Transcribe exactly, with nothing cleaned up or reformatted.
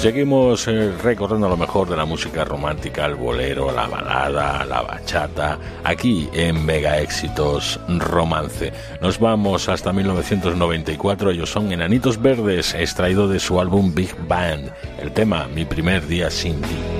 Seguimos eh, recorriendo lo mejor de la música romántica, el bolero, la balada, la bachata, aquí en Mega Éxitos Romance. Nos vamos hasta mil novecientos noventa y cuatro, ellos son Enanitos Verdes, extraído de su álbum Big Band, el tema Mi primer día sin ti.